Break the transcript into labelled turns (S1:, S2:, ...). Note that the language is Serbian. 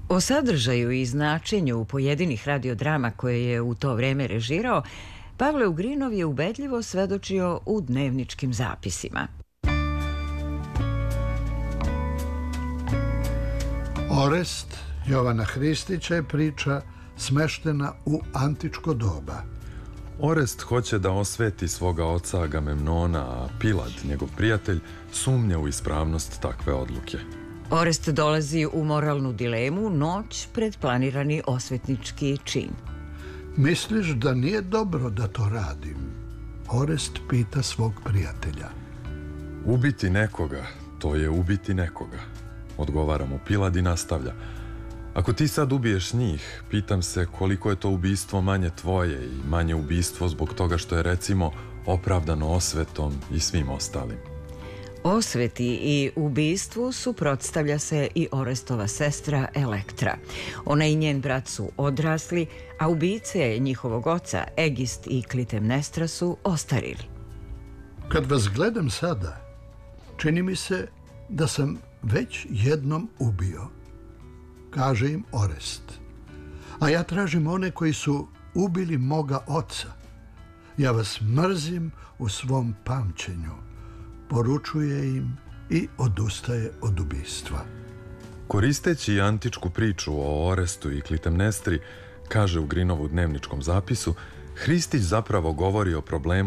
S1: O sadržaju i značenju pojedinih radiodrama koje je u to vreme režirao, Pavle Ugrinov je ubedljivo svedočio u dnevničkim zapisima.
S2: Orest Jovana Hristića je priča smeštena u antičko doba.
S3: Orest hoće da osveti svoga oca Agamemnona, a Pilad, njegov prijatelj, sumnja u ispravnost takve odluke.
S1: Orest dolazi u moralnu dilemu noć pred planirani osvetnički čin.
S2: Misliš da nije dobro da to radim? Orest pita svog prijatelja.
S3: Ubiti nekoga, to je ubiti nekoga, odgovara mu Pilad i nastavlja. Ako ti sad ubiješ njih, pitam se koliko je to ubistvo manje tvoje i manje ubistvo zbog toga što je, recimo, opravdano osvetom i svim ostalim.
S1: Osveti i ubistvu suprotstavlja se i Orestova sestra Elektra. Ona i njen brat su odrasli, a ubice njihovog oca Egist i Klitemnestra su ostarili.
S2: Kad vas gledam sada, čini mi se da sam već jednom ubio, kaže im Orest. A ja tražim one koji su ubili moga oca. Ja vas mrzim u svom pamćenju, poručuje im i odustaje od ubistva.
S3: Koristeći antičku priču o Orestu i Klitemnestri, kaže Ugrinov u dnevničkom zapisu, Hristić zapravo govori o problemu